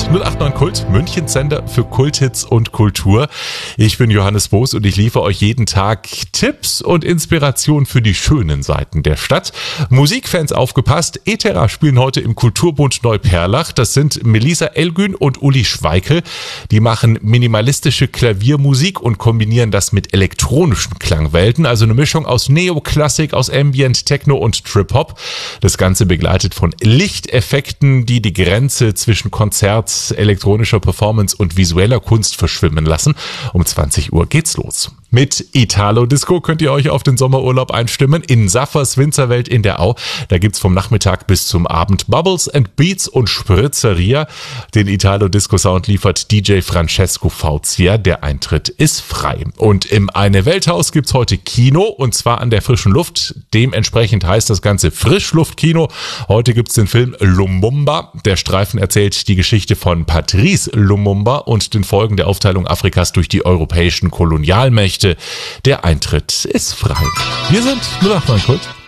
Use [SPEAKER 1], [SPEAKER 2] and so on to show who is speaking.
[SPEAKER 1] 089 Kult, Münchens Sender für Kulthits und Kultur. Ich bin Johannes Boos und ich liefere euch jeden Tag Tipps und Inspiration für die schönen Seiten der Stadt. Musikfans aufgepasst, Etera spielen heute im Kulturbund Neuperlach. Das sind Melissa Elgün und Uli Schweikel. Die machen minimalistische Klaviermusik und kombinieren das mit elektronischen Klangwelten. Also eine Mischung aus Neoklassik, aus Ambient, Techno und Trip-Hop. Das Ganze begleitet von Lichteffekten, die die Grenze zwischen Konzert, elektronischer Performance und visueller Kunst verschwimmen lassen. Um 20 Uhr geht's los. Mit Italo Disco könnt ihr euch auf den Sommerurlaub einstimmen in Saffers Winzerwelt in der Au. Da gibt's vom Nachmittag bis zum Abend Bubbles and Beats und Spritzeria. Den Italo Disco Sound liefert DJ Francesco Fauzia. Der Eintritt ist frei. Und im Eine Welthaus gibt's heute Kino und zwar an der frischen Luft. Dementsprechend heißt das Ganze Frischluftkino. Heute gibt's den Film Lumumba. Der Streifen erzählt die Geschichte von Patrice Lumumba und den Folgen der Aufteilung Afrikas durch die europäischen Kolonialmächte. Der Eintritt ist frei. Wir sind 089 Kult.